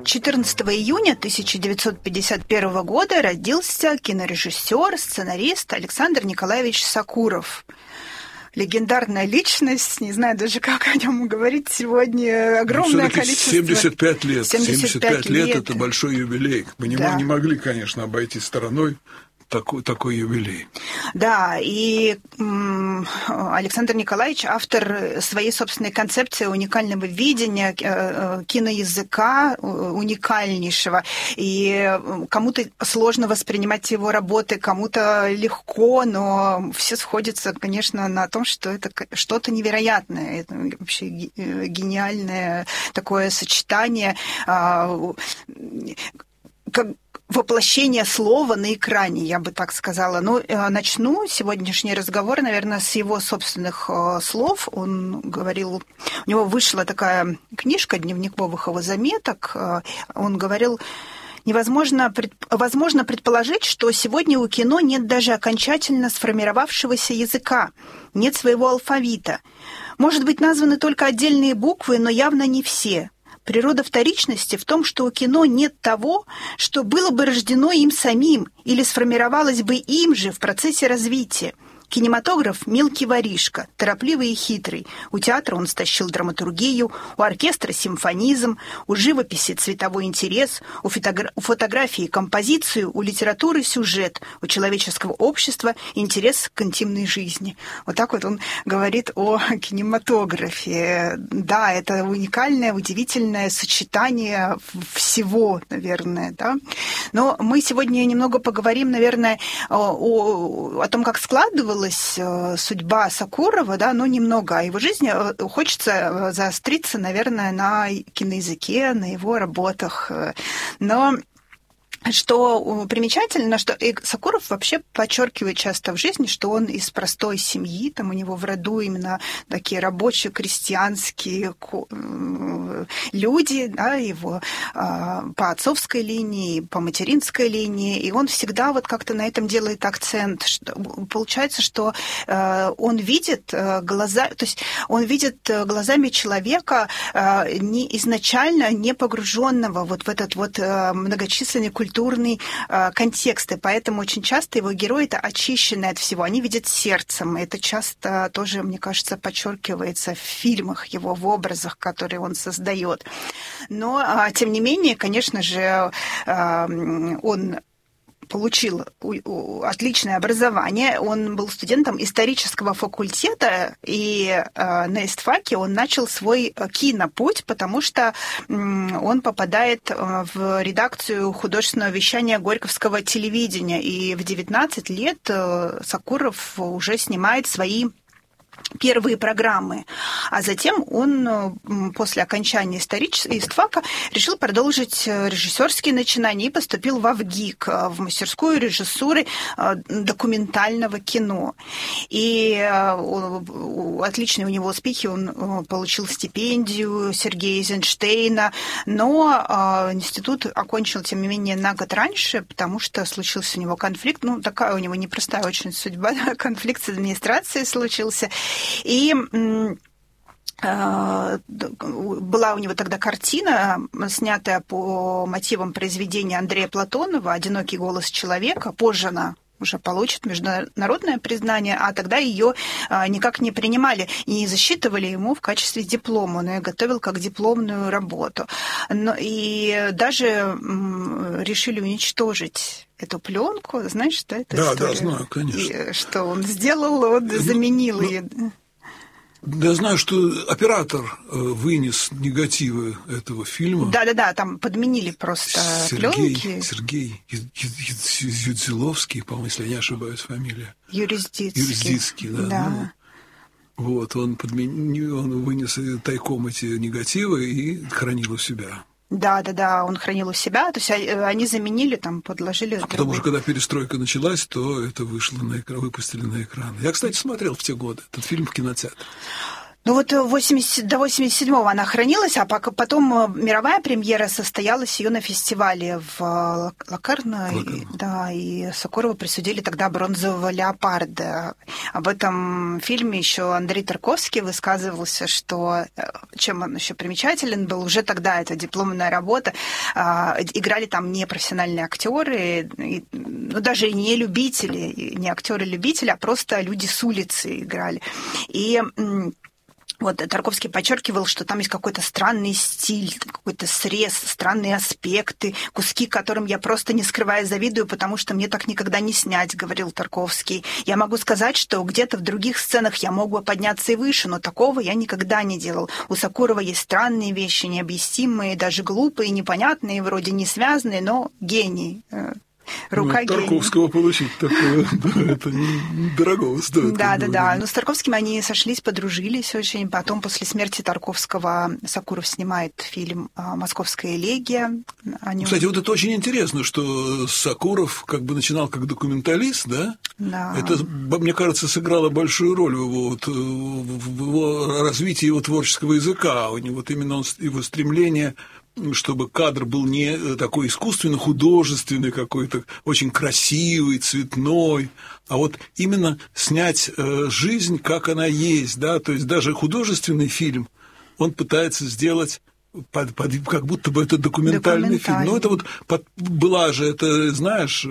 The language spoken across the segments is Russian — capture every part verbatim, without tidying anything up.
четырнадцатого июня тысяча девятьсот пятьдесят первого года родился кинорежиссер, сценарист Александр Николаевич Сокуров. Легендарная личность, не знаю даже, как о нем говорить сегодня, огромное ну, количество... семьдесят пять лет. семьдесят пять лет, лет – это большой юбилей. Мы не, да. не могли, конечно, обойти стороной такой, такой юбилей. Да, и м, Александр Николаевич автор своей собственной концепции уникального видения э, киноязыка, уникальнейшего. И кому-то сложно воспринимать его работы, кому-то легко, но все сходятся, конечно, на том, что это что-то невероятное. Это вообще гениальное такое сочетание. Э, как воплощение слова на экране, я бы так сказала. Но начну сегодняшний разговор, наверное, с его собственных слов. Он говорил, у него вышла такая книжка дневниковых его заметок. Он говорил: Невозможно пред... возможно предположить, что сегодня у кино нет даже окончательно сформировавшегося языка, нет своего алфавита. Может быть, названы только отдельные буквы, но явно не все. Природа вторичности в том, что у кино нет того, что было бы рождено им самим или сформировалось бы им же в процессе развития. Кинематограф – мелкий воришка, торопливый и хитрый. У театра он стащил драматургию, у оркестра – симфонизм, у живописи – цветовой интерес, у, фотогра... у фотографии – композицию, у литературы – сюжет, у человеческого общества – интерес к интимной жизни. Вот так вот он говорит о кинематографе. Да, это уникальное, удивительное сочетание всего, наверное. Да? Но мы сегодня немного поговорим, наверное, о, о том, как складывалось судьба Сокурова, да, но немного о его жизни. Хочется заостриться, наверное, на киноязыке, на его работах. Но что примечательно, что Сокуров вообще подчеркивает часто в жизни, что он из простой семьи, там у него в роду именно такие рабочие, крестьянские люди, да, его по отцовской линии, по материнской линии, и он всегда вот как-то на этом делает акцент. Что, получается, что он видит глаза, то есть он видит глазами человека не изначально не погруженного вот в этот вот многочисленный культурный культурный э, контекст, и поэтому очень часто его герои это очищены от всего, они видят сердцем, это часто тоже, мне кажется, подчеркивается в фильмах его, в образах, которые он создает. Но, э, тем не менее, конечно же, э, он получил отличное образование. Он был студентом исторического факультета, и э, на истфаке он начал свой кинопуть, потому что э, он попадает в редакцию художественного вещания Горьковского телевидения. И в девятнадцать лет э, Сокуров уже снимает свои первые программы, а затем он после окончания истфака решил продолжить режиссерские начинания и поступил в ВГИК, в мастерскую режиссуры документального кино. И отличные у него успехи, он получил стипендию Сергея Эйзенштейна, но институт окончил, тем не менее, на год раньше, потому что случился у него конфликт, ну, такая у него непростая очень судьба, конфликт с администрацией случился. И э, была у него тогда картина, снятая по мотивам произведения Андрея Платонова «Одинокий голос человека». Позже она уже получит международное признание, а тогда ее э, никак не принимали и не засчитывали ему в качестве диплома. Он ее готовил как дипломную работу. Но, и даже э, решили уничтожить эту пленку. Знаешь, что это? Да, история? Да, знаю, конечно. И, что он сделал, он заменил ну, ее. Да, я знаю, что оператор вынес негативы этого фильма. Да-да-да, там подменили просто Сергей, пленки. Сергей Юдзиловский, по-моему, если я не ошибаюсь, фамилия. Юриздицкий. Юриздицкий, да. Да. Ну, вот, он, подменил, он вынес тайком эти негативы и хранил у себя. Да, да, да, он хранил у себя, то есть они заменили, там, подложили. А потому что, когда перестройка началась, то это вышло на экран, выпустили на экран. Я, кстати, смотрел в те годы этот фильм в кинотеатре. Ну вот восемьдесят, до восемьдесят седьмого она хранилась, а потом мировая премьера состоялась ее на фестивале в Локарно. И, да, и Сокурову присудили тогда бронзового леопарда. Об этом фильме еще Андрей Тарковский высказывался, что чем он еще примечателен был, уже тогда это дипломная работа, играли там не профессиональные актеры, ну даже и не любители, не актеры-любители, а просто люди с улицы играли. И вот Тарковский подчеркивал, что там есть какой-то странный стиль, какой-то срез, странные аспекты, куски, которым я просто, не скрывая, завидую, потому что мне так никогда не снять, говорил Тарковский. Я могу сказать, что где-то в других сценах я мог бы подняться и выше, но такого я никогда не делал. У Сокурова есть странные вещи, необъяснимые, даже глупые, непонятные, вроде не связанные, но гений. Рука ну, Тарковского получить такое, да, это дорого стоит. Да, да, да. Но с Тарковским они сошлись, подружились очень. Потом, после смерти Тарковского, Сокуров снимает фильм «Московская элегия». Они... Кстати, вот это очень интересно, что Сокуров как бы начинал как документалист, да? Да. Это, мне кажется, сыграло большую роль в его, вот, в его развитии его творческого языка. У него вот именно он, его стремление, чтобы кадр был не такой искусственно-художественный какой-то, очень красивый, цветной, а вот именно снять жизнь, как она есть, да, то есть даже художественный фильм он пытается сделать под, под, как будто бы это документальный, документальный фильм. Но это вот под, была же, это, знаешь,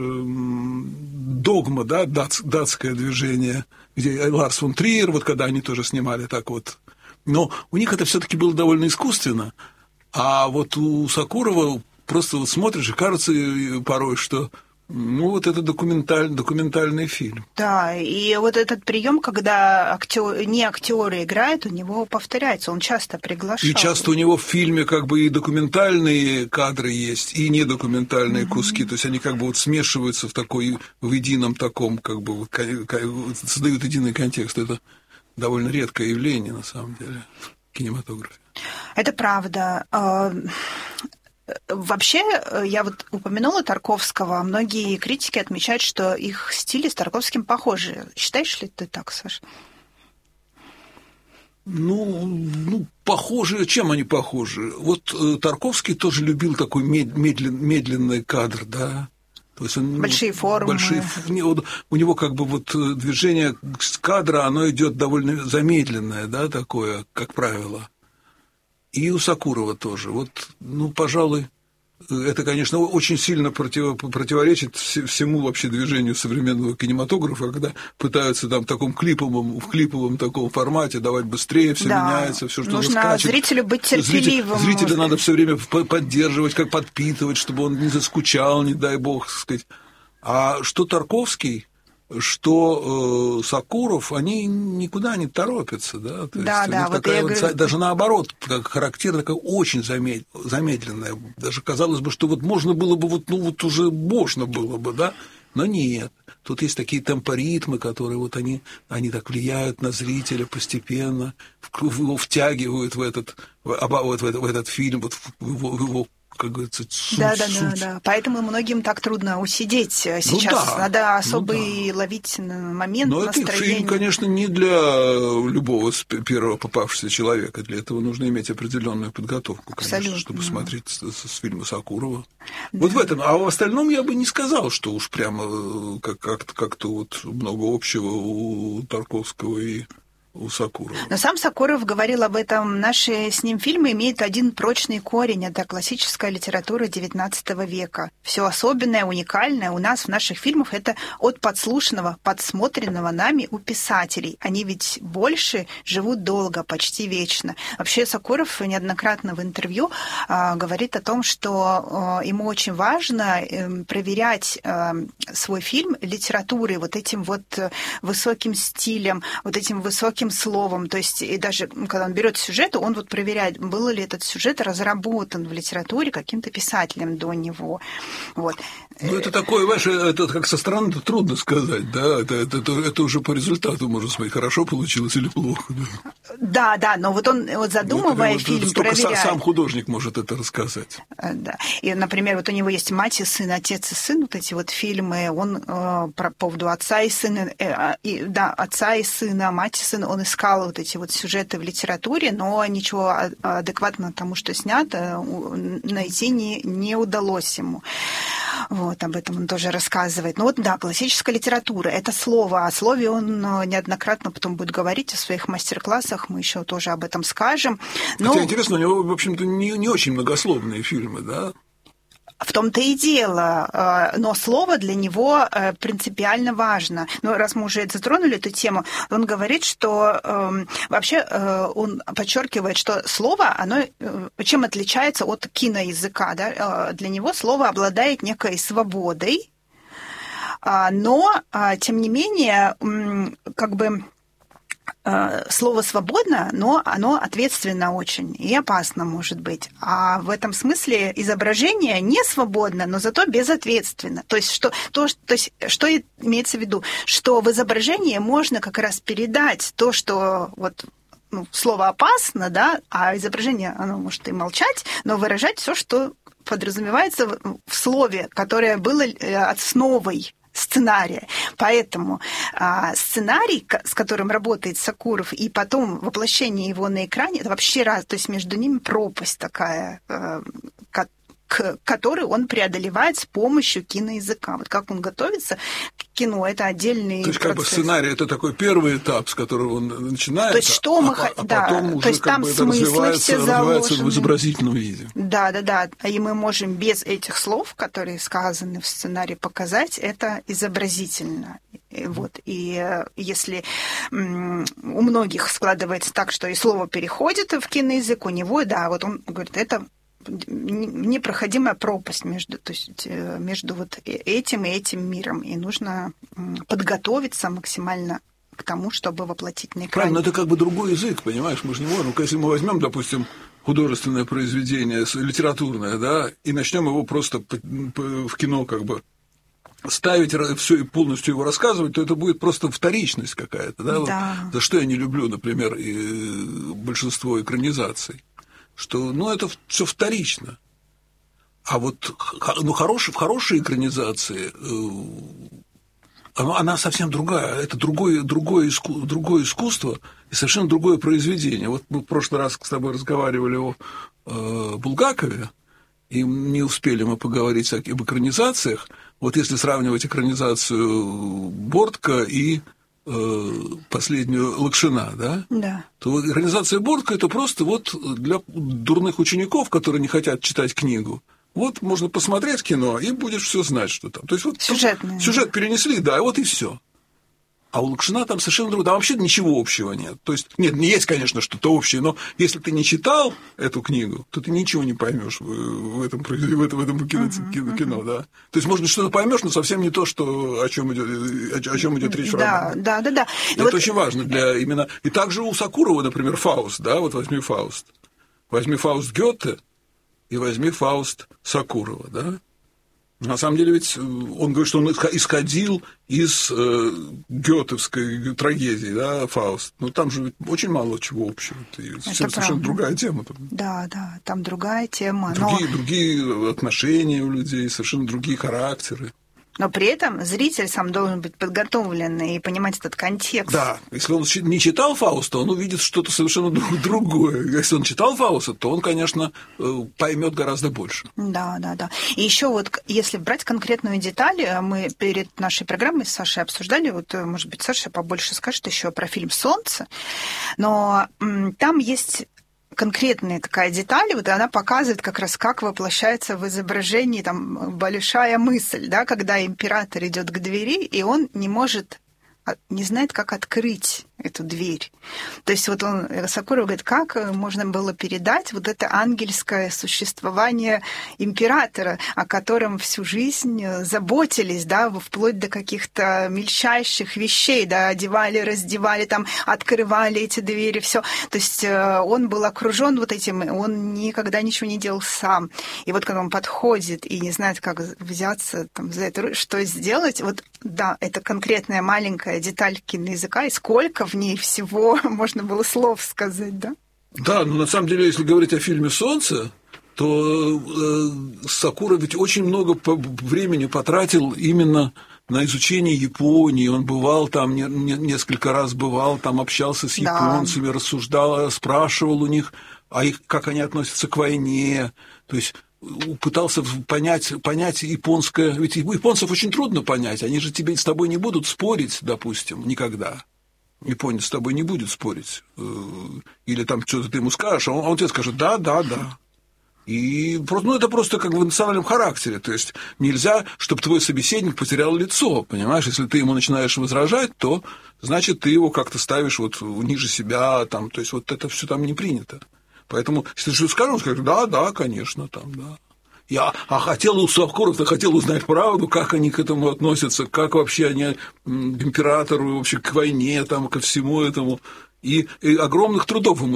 догма, да, дац, датское движение, где Ларс фон Триер, вот когда они тоже снимали так вот. Но у них это все-таки было довольно искусственно. А вот у Сокурова просто вот смотришь, и кажется порой, что ну вот это документаль, документальный фильм. Да, и вот этот прием, когда актер, не актеры играют, у него повторяется, он часто приглашал. И часто у него в фильме как бы и документальные кадры есть, и недокументальные mm-hmm. куски, то есть они как бы вот смешиваются в такой, в едином таком, как бы вот, создают единый контекст. Это довольно редкое явление, на самом деле, в кинематографе. Это правда. Вообще, я вот упомянула Тарковского, многие критики отмечают, что их стили с Тарковским похожи. Считаешь ли ты так, Саш? Ну, ну, похожи. Чем они похожи? Вот Тарковский тоже любил такой медлен, медленный кадр, да. То есть он, большие формы. Большие, у него как бы вот движение с кадра, оно идет довольно замедленное, да, такое, как правило. И у Сокурова тоже. Вот, ну, пожалуй, это, конечно, очень сильно против, противоречит всему вообще движению современного кинематографа, когда пытаются там в таком клиповом, в клиповом таком формате давать быстрее, все да. меняется, все что нужно скачет. Зрителю быть терпеливым. Зрителя, зрителя надо все время поддерживать, как подпитывать, чтобы он не заскучал, не дай бог, так сказать. А что Тарковский, что э, Сокуров, они никуда не торопятся, да, то да, есть да, вот такая вот, говорю... даже наоборот, как характерно, такая очень замед... замедленная, даже казалось бы, что вот можно было бы, вот, ну вот уже можно было бы, да, но нет, тут есть такие темпоритмы, которые вот они, они так влияют на зрителя постепенно, его втягивают в этот, в, в, в, в этот фильм, вот в его, в его как говорится, суть. Да, да, да, да. Поэтому многим так трудно усидеть сейчас. Ну, да. Надо особый ну, да. ловить момент, но настроение. Но это фильм, конечно, не для любого первого попавшегося человека. Для этого нужно иметь определенную подготовку, конечно, абсолютно. Чтобы смотреть с, с фильма Сокурова. Да. Вот в этом. А в остальном я бы не сказал, что уж прямо как- как-то, как-то вот много общего у Тарковского и у Сокурова. Но сам Сокуров говорил об этом. Наши с ним фильмы имеют один прочный корень. Это классическая литература девятнадцатого века. Все особенное, уникальное у нас в наших фильмах это от подслушанного, подсмотренного нами у писателей. Они ведь больше живут долго, почти вечно. Вообще Сокуров неоднократно в интервью э, говорит о том, что э, ему очень важно э, проверять э, свой фильм литературой, вот этим вот высоким стилем, вот этим высоким словом, то есть и даже когда он берет сюжет, он вот проверяет, был ли этот сюжет разработан в литературе каким-то писателем до него. Вот. Ну, это такое, знаешь, это как со стороны трудно сказать, да, это, это, это, это уже по результату можно смотреть, хорошо получилось или плохо. Да, да, да, но вот он, вот задумывая вот, фильм, это только проверяет. сам художник может это рассказать. Да, и, например, вот у него есть «Мать и сын», «Отец и сын», вот эти вот фильмы, он э, по поводу отца и сына, э, и, да, отца и сына, мать и сына, он искал вот эти вот сюжеты в литературе, но ничего адекватного тому, что снято, найти не, не удалось ему. Вот, об этом он тоже рассказывает. Ну вот, да, классическая литература – это слово. О слове он неоднократно потом будет говорить в своих мастер-классах, мы еще тоже об этом скажем. Но... Хотя, интересно, у него, в общем-то, не, не очень многословные фильмы, да? В том-то и дело, но слово для него принципиально важно. Но раз мы уже затронули эту тему, он говорит, что э, вообще э, он подчеркивает, что слово, оно э, чем отличается от киноязыка, да? Для него слово обладает некой свободой, но, тем не менее, как бы... Слово свободно, но оно ответственно очень и опасно может быть. А в этом смысле изображение не свободно, но зато безответственно. То есть что, то, то есть, что имеется в виду? Что в изображении можно как раз передать то, что вот, ну, слово опасно, да, а изображение оно может и молчать, но выражать все, что подразумевается в слове, которое было основой сценария. Поэтому а, сценарий, с которым работает Сокуров, и потом воплощение его на экране, это вообще раз, то есть между ними пропасть такая, а, к, к которой он преодолевает с помощью киноязыка. Вот как он готовится к кино, это отдельный То есть процесс. Как бы сценарий – это такой первый этап, с которого он начинается, то есть, что мы, а, а да, потом уже то есть, как там бы это развивается, развивается в изобразительном виде. Да, да, да. И мы можем без этих слов, которые сказаны в сценарии, показать это изобразительно. И вот. И если м, у многих складывается так, что и слово переходит в киноязык, у него, да, вот он говорит, это непроходимая пропасть между, то есть, между вот этим и этим миром. И нужно подготовиться максимально к тому, чтобы воплотить на экране. Правильно, но это как бы другой язык, понимаешь? Мы же не можем. Если мы возьмем, допустим, художественное произведение, литературное, да, и начнем его просто в кино как бы ставить все и полностью его рассказывать, то это будет просто вторичность какая-то. Да? Да. Вот, за что я не люблю, например, и большинство экранизаций. Что, ну, это все вторично. А вот ну, хороший, в хорошей экранизации она, она совсем другая. Это другое, другое, иску, другое искусство и совершенно другое произведение. Вот мы в прошлый раз с тобой разговаривали о э, Булгакове, и не успели мы поговорить об экранизациях. Вот если сравнивать экранизацию Бортко и последнюю Лакшина, да? Да. То экранизация Бортко – это просто вот для дурных учеников, которые не хотят читать книгу. Вот можно посмотреть кино, и будешь все знать, что там. То есть вот сюжет перенесли, да, и вот и все. А у Лакшина там совершенно другое. Там вообще ничего общего нет. То есть, нет, не есть, конечно, что-то общее, но если ты не читал эту книгу, то ты ничего не поймешь в этом, в этом, в этом кино, uh-huh, кино, кино uh-huh. да. То есть, может быть, что-то поймешь, но совсем не то, что, о чем идет, о чем идет речь в романе. Да, да, да. Это вот... очень важно для именно. И также у Сокурова, например, Фауст, да, вот возьми Фауст. Возьми Фауст Гёте и возьми Фауст Сокурова, да. На самом деле ведь он говорит, что он исходил из э, гётовской трагедии, да, Фауст. Но там же очень мало чего общего. Это совершенно правда. Другая тема. Там. Да, да, там другая тема. Другие, но... другие отношения у людей, совершенно другие характеры. Но при этом зритель сам должен быть подготовлен и понимать этот контекст. Да, если он не читал Фауста, он увидит что-то совершенно другое. Если он читал Фауста, то он, конечно, поймет гораздо больше. Да, да, да. И еще вот, если брать конкретную деталь, мы перед нашей программой с Сашей обсуждали, вот, может быть, Саша побольше скажет еще про фильм «Солнце», но там есть... конкретная такая деталь, вот она показывает как раз, как воплощается в изображении там большая мысль, да, когда император идет к двери, и он не может, не знает, как открыть эту дверь. То есть вот он, Сокуров говорит, как можно было передать вот это ангельское существование императора, о котором всю жизнь заботились, да, вплоть до каких-то мельчайших вещей, да, одевали, раздевали, там, открывали эти двери, все. То есть он был окружен вот этим, он никогда ничего не делал сам. И вот когда он подходит и не знает, как взяться там, за это, что сделать, вот да, это конкретная маленькая деталь киноязыка, и сколько в ней всего можно было слов сказать, да? Да, но на самом деле, если говорить о фильме «Солнце», то э, Сокуров ведь очень много времени потратил именно на изучение Японии. Он бывал там, не, не, несколько раз бывал, там общался с японцами, да. рассуждал, спрашивал у них, а их, как они относятся к войне, то есть пытался понять, понять японское... Ведь японцев очень трудно понять, они же тебе, с тобой не будут спорить, допустим, никогда. Японец с тобой не будет спорить. Или там что-то ты ему скажешь, а он, а он тебе скажет «да, да, да». И ну, это просто как в национальном характере. То есть нельзя, чтобы твой собеседник потерял лицо, понимаешь? Если ты ему начинаешь возражать, то значит ты его как-то ставишь вот ниже себя, там, то есть вот это все там не принято. Поэтому, если ты что-то скажешь, он скажет «да, да, конечно, там, да». Я а хотел у Сокуров-то хотел узнать правду, как они к этому относятся, как вообще они к императору, вообще к войне, там, ко всему этому. И, и огромных трудов ему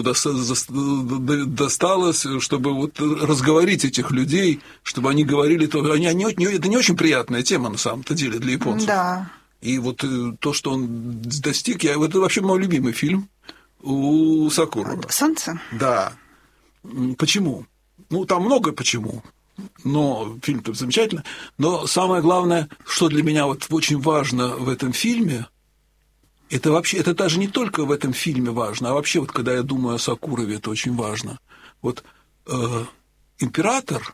досталось, чтобы вот разговорить этих людей, чтобы они говорили, то они, они, это не очень приятная тема на самом-то деле для японцев. Да. И вот то, что он достиг, я, это вообще мой любимый фильм у Сокурова. «Солнце»? Да. Почему? Ну, там много почему. Но фильм-то замечательный. Но самое главное, что для меня вот очень важно в этом фильме, это вообще, это даже не только в этом фильме важно, а вообще вот когда я думаю о Сокурове, это очень важно. Вот э, император,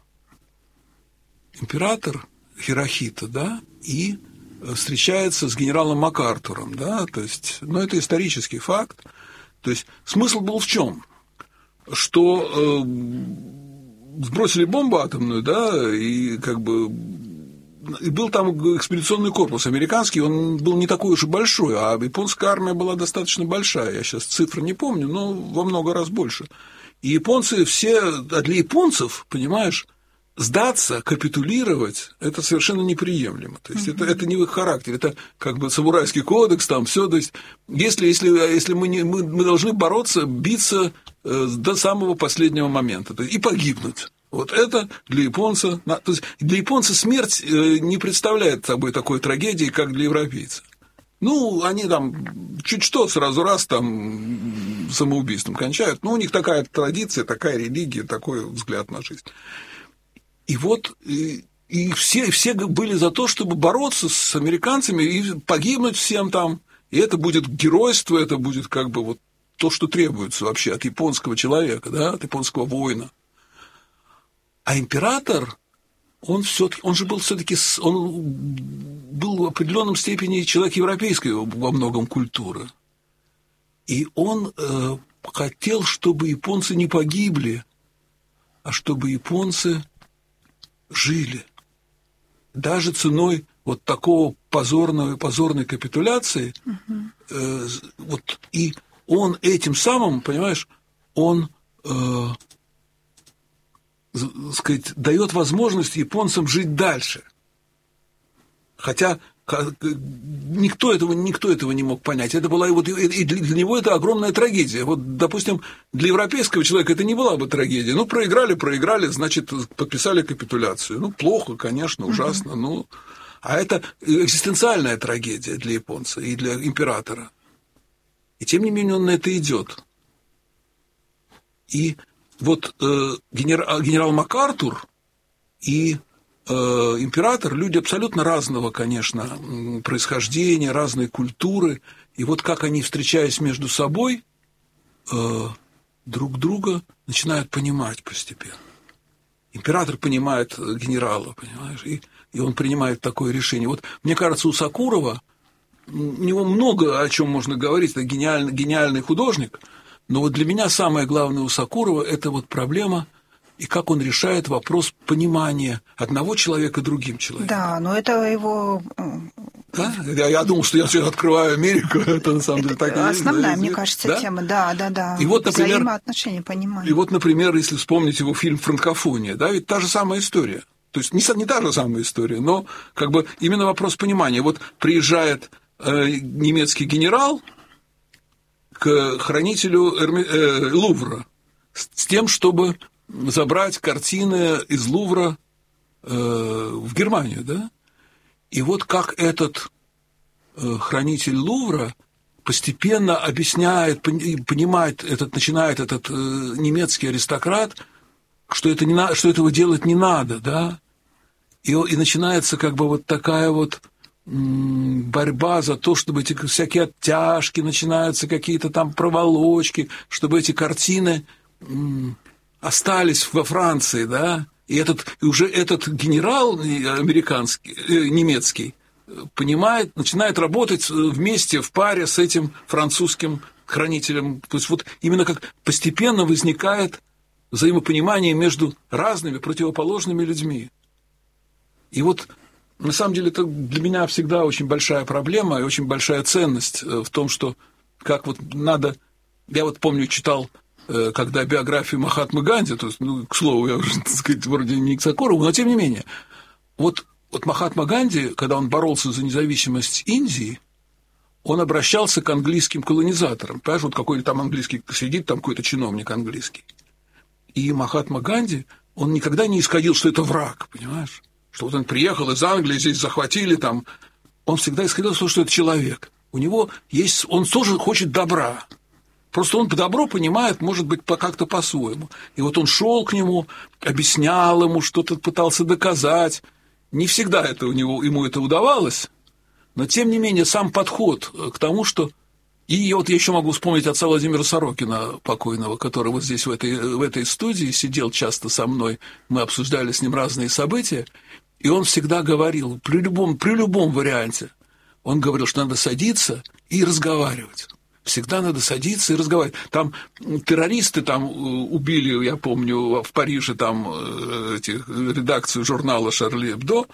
император Хирохита, да, и встречается с генералом МакАртуром, да, то есть, ну, это исторический факт. То есть смысл был в чем? Что э, сбросили бомбу атомную, да, и как бы и был там экспедиционный корпус американский, он был не такой уж и большой, а японская армия была достаточно большая, я сейчас цифры не помню, но во много раз больше. И японцы все, а для японцев, понимаешь, сдаться, капитулировать – это совершенно неприемлемо. То есть, mm-hmm. это, это не в их характере, это как бы самурайский кодекс, там все. То есть, если, если, если мы, не, мы, мы должны бороться, биться э, до самого последнего момента то есть, и погибнуть. Вот это для японца… То есть, для японца смерть э, не представляет собой такой трагедии, как для европейца. Ну, они там чуть что, сразу раз там самоубийством кончают. Ну, у них такая традиция, такая религия, такой взгляд на жизнь. И вот и, и все, все были за то, чтобы бороться с американцами и погибнуть всем там. И это будет геройство, это будет как бы вот то, что требуется вообще от японского человека, да, от японского воина. А император, он, всё-таки, он же был все-таки, он был в определенном степени человек европейской во многом культуры. И он э, хотел, чтобы японцы не погибли, а чтобы японцы жили. Даже ценой вот такого позорного, позорной капитуляции. Угу. Э, вот, и он этим самым, понимаешь, он э, сказать, дает возможность японцам жить дальше. Хотя никто этого, никто этого не мог понять. Это была, вот, и для него это огромная трагедия. Вот, допустим, для европейского человека это не была бы трагедия. Ну, проиграли, проиграли, значит, подписали капитуляцию. Ну, плохо, конечно, ужасно. Mm-hmm. Ну, а это экзистенциальная трагедия для японца и для императора. И тем не менее он на это идет. И вот э, генерал, генерал МакАртур и император, люди абсолютно разного, конечно, происхождения, разной культуры. И вот как они, встречаясь между собой, друг друга начинают понимать постепенно. Император понимает генерала, понимаешь, и, и он принимает такое решение. Вот мне кажется, у Сокурова, у него много о чем можно говорить, это гениальный, гениальный художник, но вот для меня самое главное у Сокурова – это вот проблема – и как он решает вопрос понимания одного человека другим человеком. Да, но это его Да? Я, я думал, что я сейчас открываю Америку, это на самом деле так и есть. Основная, да, мне кажется, да? тема, да, да, да. И вот, например, взаимоотношения, понимание. И вот, например, если вспомнить его фильм «Франкофония», да, ведь та же самая история. То есть не, не та же самая история, но как бы именно вопрос понимания. Вот приезжает э, немецкий генерал к хранителю Эрми, э, Лувра с, с тем, чтобы забрать картины из Лувра э, в Германию, да? И вот как этот э, хранитель Лувра постепенно объясняет, понимает, этот, начинает этот э, немецкий аристократ, что, это не на, что этого делать не надо, да, и, и начинается как бы вот такая вот м, борьба за то, чтобы эти всякие оттяжки, начинаются какие-то там проволочки, чтобы эти картины м, остались во Франции, да, и, этот, и уже этот генерал американский, э, немецкий, понимает, начинает работать вместе, в паре с этим французским хранителем. То есть вот именно как постепенно возникает взаимопонимание между разными противоположными людьми. И вот на самом деле это для меня всегда очень большая проблема и очень большая ценность в том, что как вот надо... Я вот помню, читал, когда биографию Махатмы Ганди, то есть, ну, к слову, я уже, так сказать, вроде не к Сокурову, но тем не менее, вот Вот Махатма Ганди, когда он боролся за независимость Индии, он обращался к английским колонизаторам. Понимаешь, вот какой-то там английский сидит, там какой-то чиновник английский. И Махатма Ганди, он никогда не исходил, что это враг, понимаешь? Что вот он приехал из Англии, здесь захватили там. Он всегда исходил из того, что это человек. У него есть... Он тоже хочет добра. Просто он добро понимает, может быть, как-то по-своему. И вот он шел к нему, объяснял ему, что-то пытался доказать. Не всегда это у него, ему это удавалось, но, тем не менее, сам подход к тому, что... И вот я еще могу вспомнить отца Владимира Сорокина, покойного, который вот здесь, в этой, в этой студии, сидел часто со мной, мы обсуждали с ним разные события, и он всегда говорил, при любом, при любом варианте, он говорил, что надо садиться и разговаривать. Всегда надо садиться и разговаривать. Там террористы там убили, я помню, в Париже там эти, редакцию журнала «Шарли Эбдо».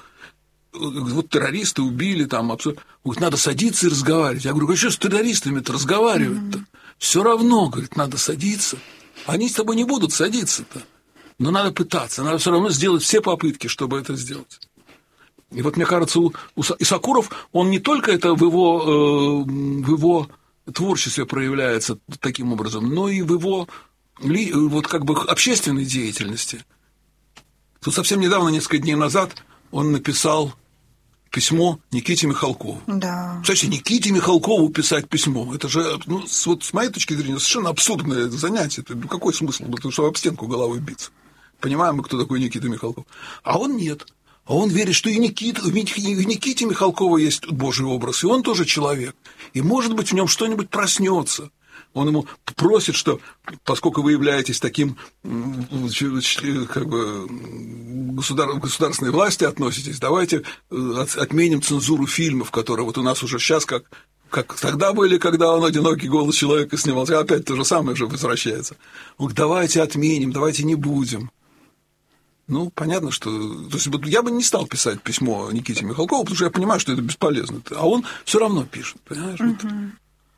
Вот террористы убили там. Говорит, надо садиться и разговаривать. Я говорю, а что с террористами-то разговаривать-то? Mm-hmm. Все равно, говорит, надо садиться. Они с тобой не будут садиться-то. Но надо пытаться, надо все равно сделать все попытки, чтобы это сделать. И вот мне кажется, у, у Исакуров, он не только это в его... Э, в его творчестве проявляется таким образом, но и в его вот как бы общественной деятельности. Тут совсем недавно, несколько дней назад, он написал письмо Никите Михалкову. Да. Кстати, Никите Михалкову писать письмо, это же, ну, вот с моей точки зрения, совершенно абсурдное занятие. Ну, какой смысл? Потому что об стенку головой биться. Понимаем мы, кто такой Никита Михалков. А он нет. А он верит, что и Никита, в Никите Михалкова есть Божий образ, и он тоже человек. И, может быть, в нем что-нибудь проснется. Он ему просит, что, поскольку вы являетесь таким, как бы, государ... государственной власти относитесь, давайте отменим цензуру фильмов, которые вот у нас уже сейчас, как, как тогда были, когда он «Одинокий голос человека» снимался, опять то же самое же возвращается. Он говорит, давайте отменим, давайте не будем. Ну, понятно, что... То есть, я бы не стал писать письмо Никите Михалкову, потому что я понимаю, что это бесполезно. А он все равно пишет, понимаешь? Mm-hmm.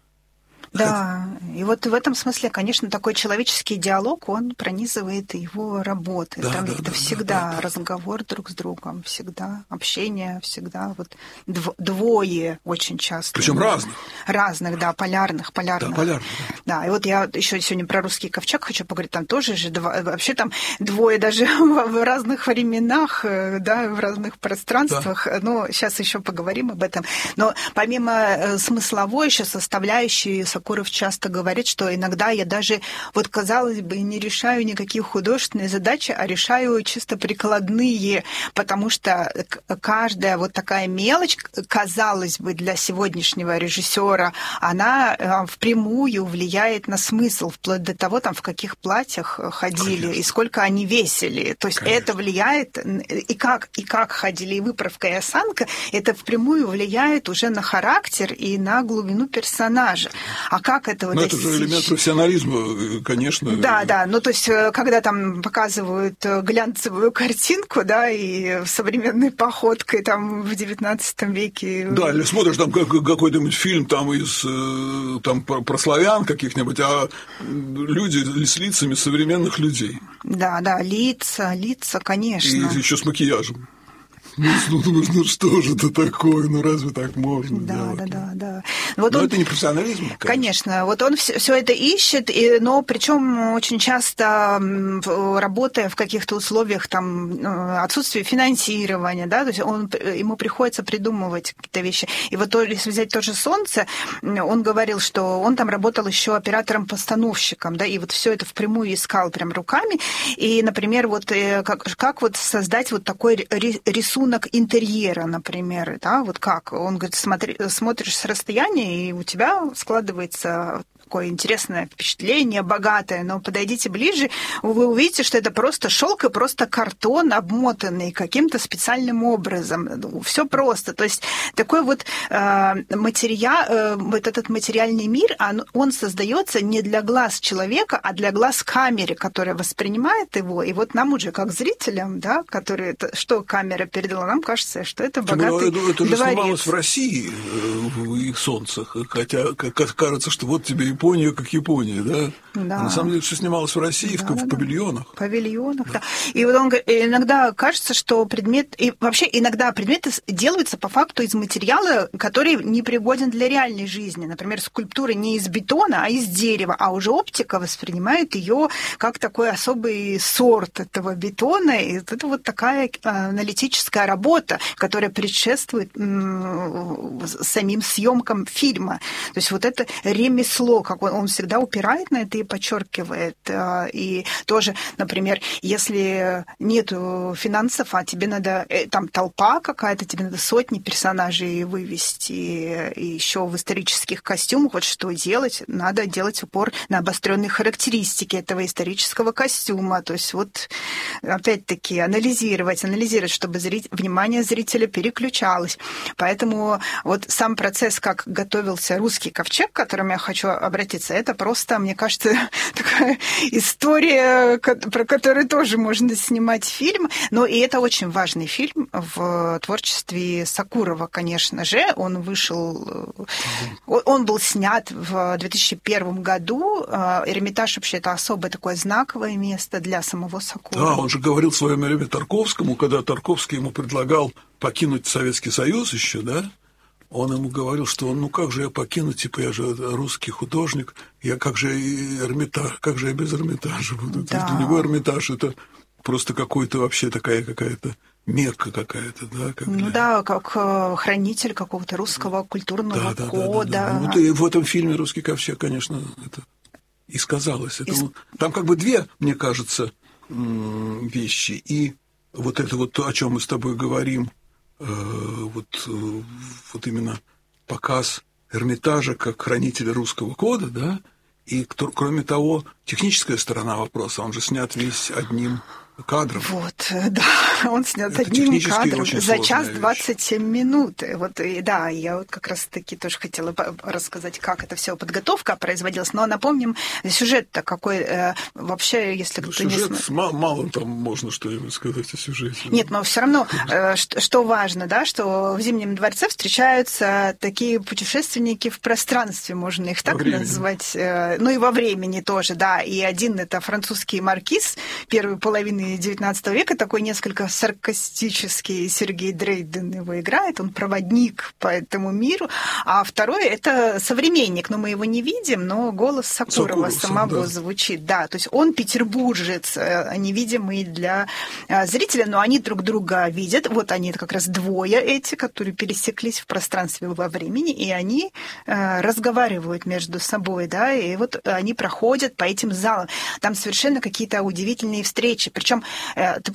Да, и вот в этом смысле, конечно, такой человеческий диалог, он пронизывает его работы. Да, Там да, это да, всегда да, да. разговор друг с другом, всегда общение, всегда вот дв- двое очень часто. Причем разных. Разных, да, полярных, полярных. Да, полярных. Да. Да, и вот я еще сегодня про русский ковчег хочу поговорить, там тоже же два, вообще там двое даже в разных временах, да, в разных пространствах, да. Но сейчас еще поговорим об этом. Но помимо смысловой еще составляющей, Сокуров часто говорит, что иногда я даже, вот казалось бы, не решаю никакие художественные задачи, а решаю чисто прикладные, потому что каждая вот такая мелочь, казалось бы, для сегодняшнего режиссера, она впрямую влияет на смысл, вплоть до того, там, в каких платьях ходили, конечно, и сколько они весили. То есть конечно, это влияет, и как, и как ходили, и выправка, и осанка, это впрямую влияет уже на характер и на глубину персонажа. А как этого Но достичь? это же элемент профессионализма, конечно. Да, да, ну то есть, когда там показывают глянцевую картинку, да, и современной походкой там в девятнадцатом веке. Да, или смотришь там какой-нибудь фильм там из там про славян каких-нибудь, а люди с лицами современных людей. Да, да, лица, лица, конечно. И еще с макияжем. Ну, ну, ну что же это такое? Ну разве так можно да, делать? Да, да, да. Вот но он, это не профессионализм, конечно. Конечно. Вот он все, все это ищет, и, но причем очень часто работая в каких-то условиях там отсутствия финансирования, да, то есть он, ему приходится придумывать какие-то вещи. И вот если взять то же «Солнце», он говорил, что он там работал еще оператором-постановщиком, да, и вот все это впрямую искал прям руками. И, например, вот как, как вот создать вот такой рисунок интерьера, например, да, вот как? Он говорит, смотри, смотришь с расстояния, и у тебя складывается такое интересное впечатление, богатое, но подойдите ближе, вы увидите, что это просто шелк и просто картон, обмотанный каким-то специальным образом. Все просто. То есть такой вот э, материал, э, вот этот материальный мир, он, он создается не для глаз человека, а для глаз камеры, которая воспринимает его. И вот нам уже, как зрителям, да, которые, что камера передала, нам кажется, что это богатый дворец. Это же дворец. снималось в России, в их солнцах, хотя кажется, что вот тебе Япония как Япония, да? Да. А на самом деле все снималось в России, да, в, в павильонах. В павильонах, да. И вот он иногда кажется, что предмет... И вообще иногда предметы делаются по факту из материала, который не пригоден для реальной жизни. Например, скульптура не из бетона, а из дерева, а уже оптика воспринимает ее как такой особый сорт этого бетона. И это вот такая аналитическая работа, которая предшествует самим съемкам фильма. То есть вот это ремесло, как он, он всегда упирает на это и подчеркивает. И тоже, например, если нет финансов, а тебе надо, там толпа какая-то, тебе надо сотни персонажей вывести, и еще в исторических костюмах, вот что делать? Надо делать упор на обостренные характеристики этого исторического костюма. То есть вот опять-таки анализировать, анализировать, чтобы зритель, внимание зрителя переключалось. Поэтому вот сам процесс, как готовился русский ковчег, к которому я хочу обратиться, это просто, мне кажется, такая история, про которую тоже можно снимать фильм. Но и это очень важный фильм в творчестве Сокурова, конечно же. Он вышел... Он был снят в две тысячи первом году. Эрмитаж вообще это особое такое знаковое место для самого Сокурова. Да, он же говорил своему Ереме Тарковскому, когда Тарковский ему предлагал покинуть Советский Союз еще, да? Он ему говорил, что он, ну как же я покину, типа я же русский художник, я как же Эрмитаж, как же я без Эрмитажа буду? Да. Для него Эрмитаж это просто какой-то вообще такая какая-то Мекка какая-то, да? Как ну для... да, как хранитель какого-то русского культурного да, да, кода. Да, да, да. Вот и в этом фильме «Русский ковчег», конечно, это и сказалось. Это, и... Там как бы две, мне кажется, вещи. И вот это вот то, о чем мы с тобой говорим, вот, вот именно показ Эрмитажа как хранителя русского кода, да, и кроме того, техническая сторона вопроса, он же снят весь одним кадром. Вот, да, он снят это одним кадром за час двадцать семь минут. Вот, и, да, я вот как раз-таки тоже хотела рассказать, как это все подготовка производилась, но напомним, сюжет-то какой э, вообще, если ну, кто не знает... знает... Мало там можно что-нибудь сказать о сюжете. Нет, но все равно, э, что, что важно, да, что в Зимнем дворце встречаются такие путешественники в пространстве, можно их так назвать, э, ну и во времени тоже, да, и один это французский маркиз первой половины девятнадцатого века, такой несколько саркастический Сергей Дрейден его играет, он проводник по этому миру, а второй это современник, но мы его не видим, но голос Сокурова самого да. звучит, да, то есть он петербуржец, невидимый для зрителя, но они друг друга видят, вот они как раз двое эти, которые пересеклись в пространстве во времени, и они разговаривают между собой, да, и вот они проходят по этим залам, там совершенно какие-то удивительные встречи, причем ты помнишь,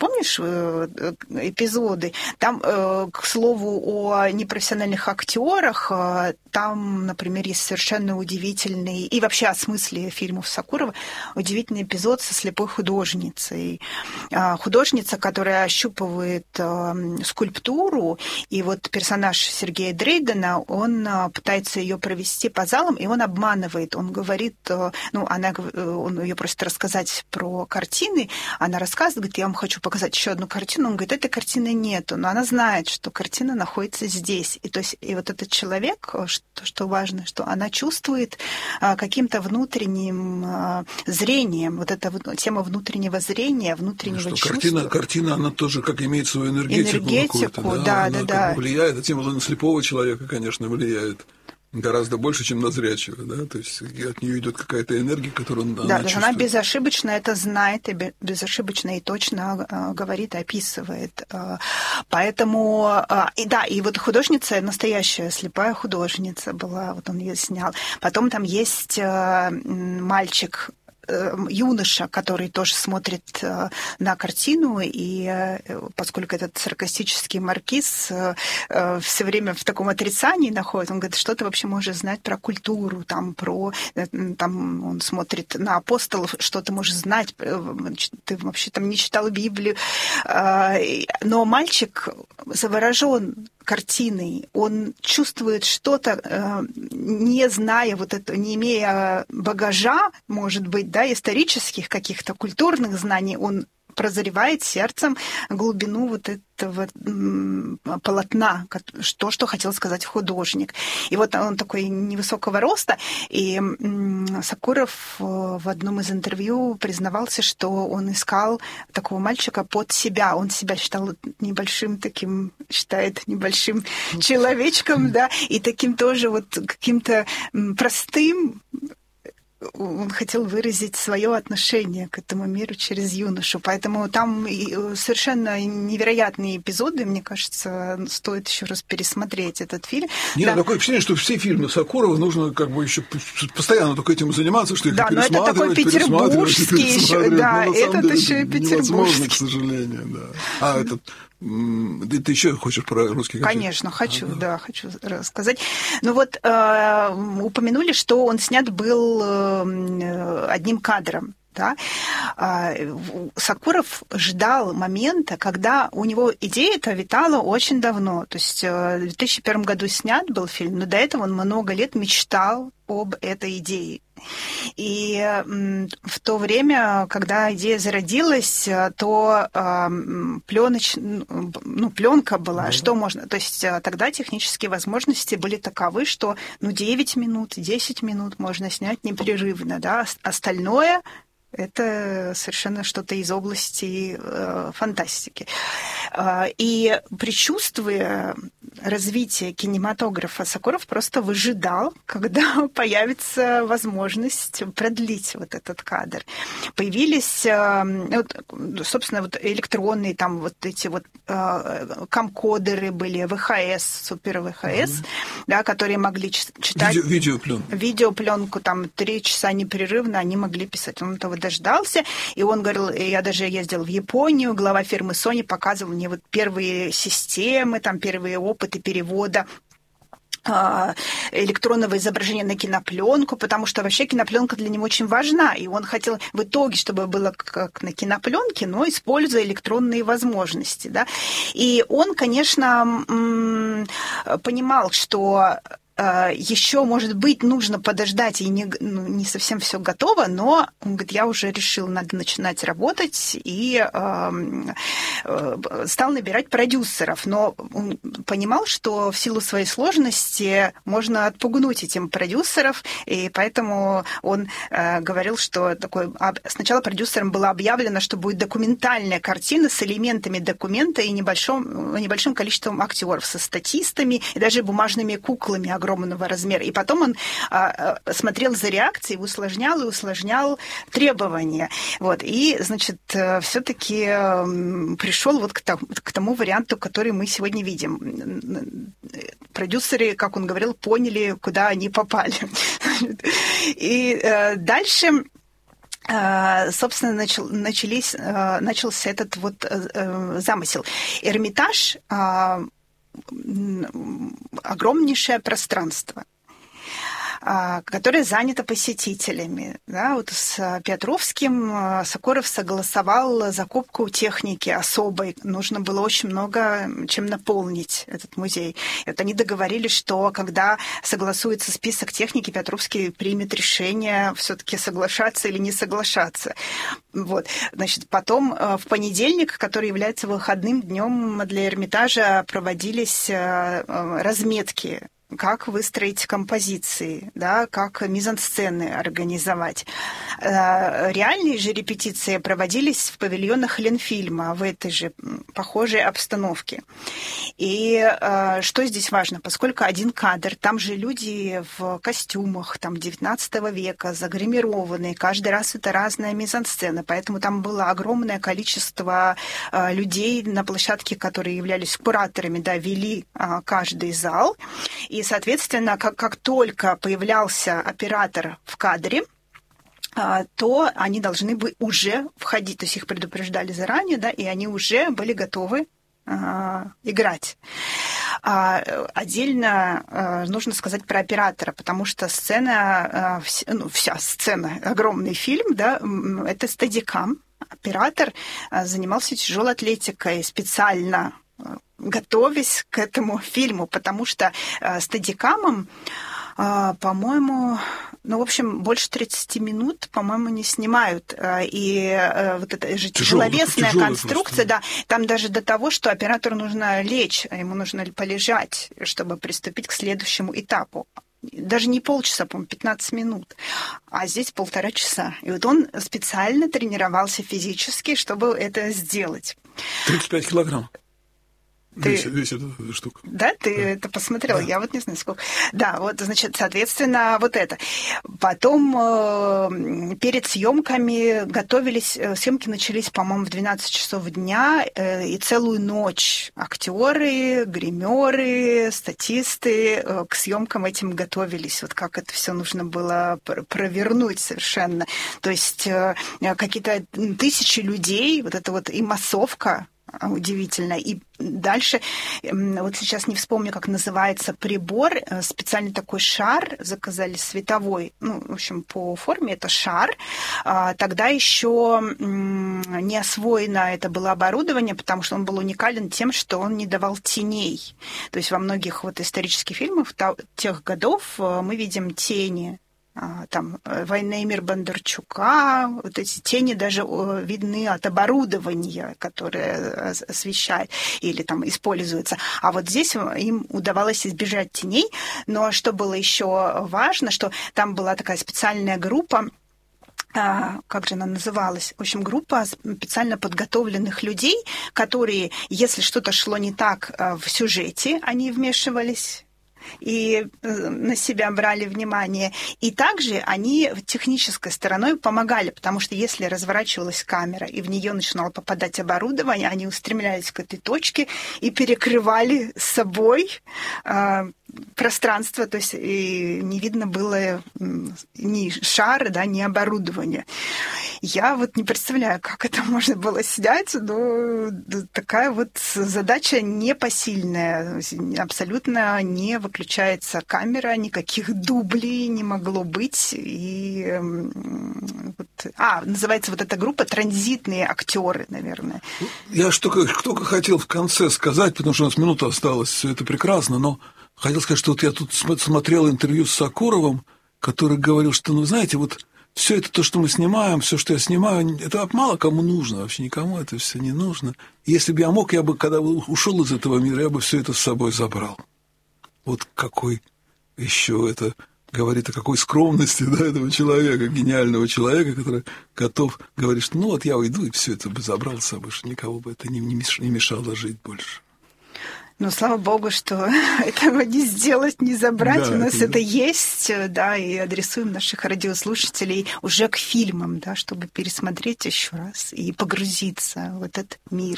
помнишь эпизоды? Там, к слову, о непрофессиональных актерах, там, например, есть совершенно удивительный, и вообще о смысле фильмов Сокурова, удивительный эпизод со слепой художницей. Художница, которая ощупывает скульптуру, и вот персонаж Сергея Дрейдена, он пытается ее провести по залам, и он обманывает. Он говорит, ну, она, он ее просит рассказать про картины, она рассказывает, говорит, я вам хочу показать еще одну картину. Он говорит, этой картины нету, но она знает, что картина находится здесь. И, то есть, и вот этот человек, что, что важно, что она чувствует каким-то внутренним зрением, вот эта тема внутреннего зрения, внутреннего что чувства. Картина, картина, она тоже как имеет свою энергетику, энергетику какую-то, да, она да, да. влияет, а тем более на слепого человека, конечно, влияет. Гораздо больше, чем на зрячего, да, то есть от нее идет какая-то энергия, которую он, да, она чувствует. Она безошибочно это знает, и безошибочно и точно э, говорит, описывает. Э, поэтому, э, и да, и вот художница, настоящая слепая художница была, вот он ее снял. Потом там есть э, мальчик, юноша, который тоже смотрит на картину, и поскольку этот саркастический маркиз все время в таком отрицании находится, он говорит, что ты вообще можешь знать про культуру, там, про, там, он смотрит на апостолов, что ты можешь знать, ты вообще там не читал Библию. Но мальчик заворожен картиной, он чувствует что-то, не зная вот это, не имея багажа, может быть, да, исторических каких-то культурных знаний, он прозревает сердцем глубину вот этого полотна, то, что хотел сказать художник. И вот он такой невысокого роста, и Сокуров в одном из интервью признавался, что он искал такого мальчика под себя. Он себя считал небольшим таким, считает небольшим человечком, да, и таким тоже вот каким-то простым. Он хотел выразить свое отношение к этому миру через юношу. Поэтому там совершенно невероятные эпизоды. Мне кажется, стоит еще раз пересмотреть этот фильм. Нет, да. Такое впечатление, что все фильмы Сокурова нужно как бы еще постоянно только этим заниматься, что их да, пересматривать, но это такой петербургский еще, да, этот еще и петербургский. Невозможно, к сожалению, да. А этот... Ты, ты еще хочешь про русский язык? Конечно, хочу, ага. да, хочу рассказать. Ну вот, э, упомянули, что он снят был э, одним кадром. Да? Сокуров ждал момента, когда у него идея-то витала очень давно. То есть в две тысячи первом году снят был фильм, но до этого он много лет мечтал об этой идее. И в то время, когда идея зародилась, то пленоч... ну, пленка была, mm-hmm. что можно. То есть тогда технические возможности были таковы, что ну, девять минут, десять минут можно снять непрерывно. Да? Остальное это совершенно что-то из области э, фантастики. Э, и предчувствуя развитие кинематографа, Сокуров просто выжидал, когда появится возможность продлить вот этот кадр. Появились, э, вот, собственно, вот электронные там вот эти вот э, камкодеры были, ВХС, супер ВХС, mm-hmm. да, которые могли читать... Видео, видеопленку. Видеопленку, там, три часа непрерывно они могли писать. Он этого дождался, и он говорил, я даже ездил в Японию, глава фирмы Sony показывал мне вот первые системы, там первые опыты перевода электронного изображения на кинопленку, потому что вообще кинопленка для него очень важна, и он хотел в итоге, чтобы было как на кинопленке, но используя электронные возможности. Да? И он, конечно, понимал, что еще, может быть, нужно подождать, и не, ну, не совсем все готово, но он говорит, я уже решил, надо начинать работать, и э, э, стал набирать продюсеров. Но он понимал, что в силу своей сложности можно отпугнуть этим продюсеров, и поэтому он э, говорил, что такой, сначала продюсером было объявлено, что будет документальная картина с элементами документа и небольшим, небольшим количеством актеров, со статистами и даже бумажными куклами огромного размера. И потом он а, смотрел за реакцией, усложнял и усложнял требования. Вот. И, значит, все-таки пришел вот к тому, к тому варианту, который мы сегодня видим. Продюсеры, как он говорил, поняли, куда они попали. И дальше собственно, начал, начались, начался этот вот замысел. Эрмитаж – огромнейшее пространство, которое занято посетителями. Да, вот с Петровским Сокуров согласовал закупку техники особой. Нужно было очень много чем наполнить этот музей. И вот они договорились, что когда согласуется список техники, Петровский примет решение все-таки соглашаться или не соглашаться. Вот. Значит, потом в понедельник, который является выходным днем для Эрмитажа, проводились разметки, как выстроить композиции, да, как мизансцены организовать. Реальные же репетиции проводились в павильонах Ленфильма в этой же похожей обстановке. И что здесь важно? Поскольку один кадр, там же люди в костюмах там, девятнадцатого века, загримированные, каждый раз это разная мизансцена, поэтому там было огромное количество людей на площадке, которые являлись кураторами, да, вели каждый зал. И, соответственно, как, как только появлялся оператор в кадре, то они должны были уже входить, то есть их предупреждали заранее, да, и они уже были готовы а, играть. А, отдельно а, нужно сказать про оператора, потому что сцена, а, вся, ну, вся сцена, огромный фильм, да, это стадикам. Оператор а, занимался тяжелой атлетикой специально, готовясь к этому фильму, потому что э, стадикамом, э, по-моему, ну, в общем, больше тридцати минут, по-моему, не снимают. Э, и э, вот эта же тяжеловесная тяжелый, конструкция, да, там даже до того, что оператору нужно лечь, ему нужно полежать, чтобы приступить к следующему этапу. Даже не полчаса, по-моему, пятнадцать минут, а здесь полтора часа. И вот он специально тренировался физически, чтобы это сделать. тридцать пять килограмм. Ты... Весь, весь эта штука. Да, ты да. это посмотрела? Да. Я вот не знаю, сколько. Да, вот, значит, соответственно, вот это. Потом э, перед съемками готовились, съемки начались, по-моему, в двенадцать часов дня, э, и целую ночь актеры, гримеры, статисты э, к съемкам этим готовились. Вот как это все нужно было провернуть совершенно. То есть э, какие-то тысячи людей, вот это вот и массовка, удивительно. И дальше, вот сейчас не вспомню, как называется прибор, специальный такой шар заказали световой, ну, в общем, по форме это шар. Тогда еще не освоено это было оборудование, потому что он был уникален тем, что он не давал теней. То есть во многих вот исторических фильмах тех годов мы видим тени. Там «Война и мир» Бондарчука, вот эти тени даже видны от оборудования, которое освещает или там используется. А вот здесь им удавалось избежать теней. Но что было еще важно, что там была такая специальная группа, как же она называлась? В общем, группа специально подготовленных людей, которые, если что-то шло не так в сюжете, они вмешивались и на себя брали внимание. И также они технической стороной помогали, потому что если разворачивалась камера и в нее начинало попадать оборудование, они устремлялись к этой точке и перекрывали с собой э, пространство, то есть и не видно было ни шара, да, ни оборудования. Я вот не представляю, как это можно было снять, но такая вот задача непосильная, абсолютно не выключается камера, никаких дублей не могло быть. И вот, а, называется вот эта группа «Транзитные актеры», наверное. Я что только хотел в конце сказать, потому что у нас минута осталась, все это прекрасно, но хотел сказать, что вот я тут смотрел интервью с Сокуровым, который говорил, что, ну, знаете, вот все это то, что мы снимаем, все, что я снимаю, это мало кому нужно, вообще никому это все не нужно. Если бы я мог, я бы, когда ушел из этого мира, я бы все это с собой забрал. Вот какой еще это говорит о какой скромности, да, этого человека, гениального человека, который готов говорить, что ну вот я уйду и все это бы забрал с собой, что никого бы это не, не мешало жить больше. Ну, слава богу, что этого не сделать, не забрать. Да, У нас это, это есть, да, и адресуем наших радиослушателей уже к фильмам, да, чтобы пересмотреть еще раз и погрузиться в этот мир.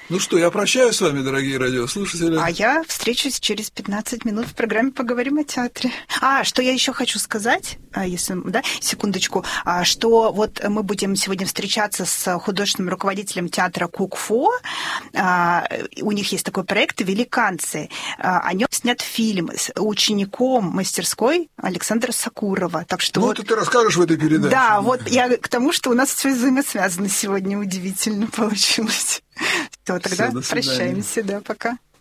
Ну что, я прощаюсь с вами, дорогие радиослушатели. А я встречусь через пятнадцать минут в программе «Поговорим о театре». А, что я еще хочу сказать, если, да, секундочку, что вот мы будем сегодня встречаться с художественным руководителем театра Кукфо. У них есть такой проект «Великанцы». О нем снят фильм с учеником мастерской Александра Сакурова. Так что ну, вот... это ты расскажешь в этой передаче. Да, вот я к тому, что у нас все взаимосвязано сегодня, удивительно получилось. Все, тогда Всё, прощаемся, да, пока.